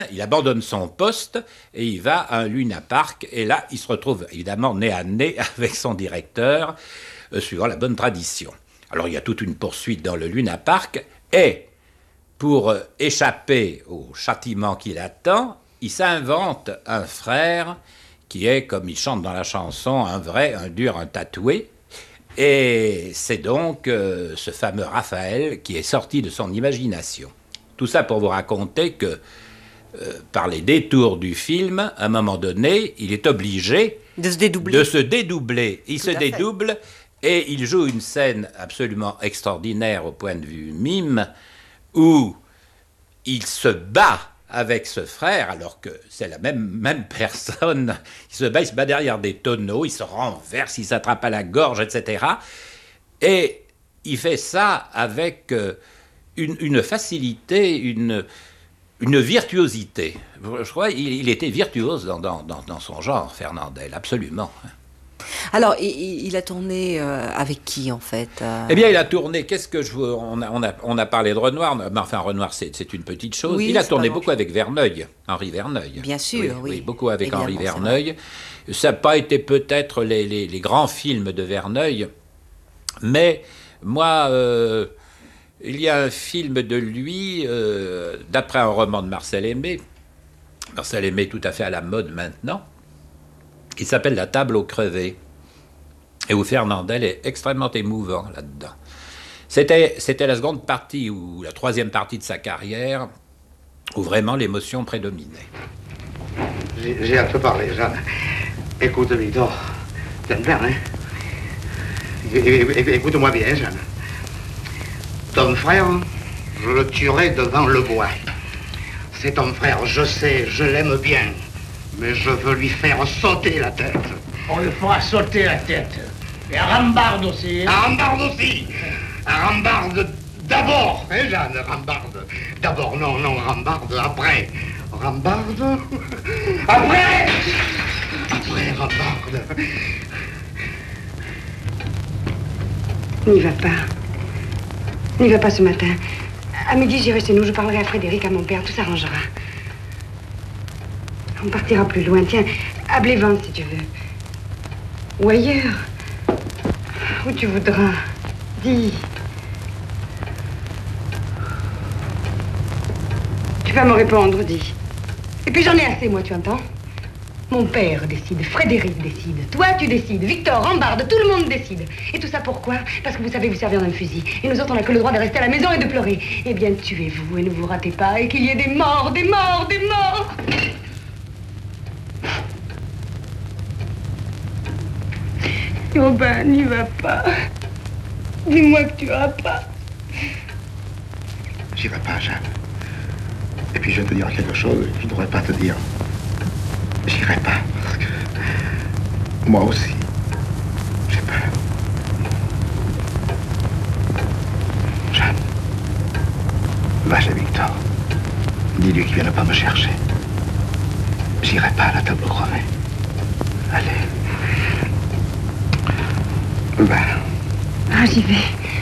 Il abandonne son poste et il va à un Luna Park. Et là, il se retrouve évidemment nez à nez avec son directeur, suivant la bonne tradition. Alors, il y a toute une poursuite dans le Luna Park. Et pour échapper au châtiment qui l'attend, il s'invente un frère qui est, comme il chante dans la chanson, un vrai, un dur, un tatoué. Et c'est donc ce fameux Raphaël qui est sorti de son imagination. Tout ça pour vous raconter que, par les détours du film, à un moment donné, il est obligé de se dédoubler. Il se dédouble et il joue une scène absolument extraordinaire au point de vue mime, où il se bat avec ce frère, alors que c'est la même personne. Il se bat derrière des tonneaux, il se renverse, il s'attrape à la gorge, etc. Et il fait ça avec une facilité, une virtuosité. Je crois qu'il était virtuose dans son genre, Fernandel, absolument. Alors, il a tourné avec qui, en fait Eh bien, il a tourné, qu'est-ce que je veux... On a parlé de Renoir, mais enfin, Renoir, c'est une petite chose. Oui, il a tourné beaucoup avec Verneuil, Henri Verneuil. Bien sûr, oui. Oui, beaucoup avec évidemment, Henri Verneuil. Ça n'a pas été peut-être les grands films de Verneuil, mais moi, il y a un film de lui, d'après un roman de Marcel Aimé tout à fait à la mode maintenant, qui s'appelle La table aux crevés, et où Fernandel est extrêmement émouvant là-dedans. C'était la seconde partie, ou la troisième partie de sa carrière, où vraiment l'émotion prédominait. J'ai à te parler, Jeanne. Écoute, Victor, t'aimes bien, hein? Écoute-moi bien, Jeanne. Ton frère, je le tuerai devant le bois. C'est ton frère, je sais, je l'aime bien. Mais je veux lui faire sauter la tête. On lui fera sauter la tête. Et à Rambarde aussi. À Rambarde aussi. À Rambarde d'abord, hein, Jeanne, Rambarde. D'abord, non, Rambarde après. Rambarde. Après. Après Rambarde. N'y va pas. N'y va pas ce matin. À midi, j'irai chez nous, je parlerai à Frédéric, à mon père, tout s'arrangera. On partira plus loin, tiens, à Blévin, si tu veux. Ou ailleurs. Où tu voudras. Dis. Tu vas me répondre, dis. Et puis j'en ai assez, moi, tu entends? Mon père décide, Frédéric décide, toi tu décides, Victor, Rambarde, tout le monde décide. Et tout ça pourquoi? Parce que vous savez vous servir d'un fusil. Et nous autres, on n'a que le droit de rester à la maison et de pleurer. Eh bien, tuez-vous et ne vous ratez pas, et qu'il y ait des morts, des morts, des morts. Oh ben, n'y va pas. Dis-moi que tu iras pas. J'irai pas, Jeanne. Et puis je vais te dire quelque chose que je ne devrais pas te dire. J'irai pas, parce que moi aussi, j'ai peur. Jeanne, va chez Victor. Dis-lui qu'il vienne pas me chercher. J'irai pas à la table crevée. Allez. Va. Ah, j'y vais.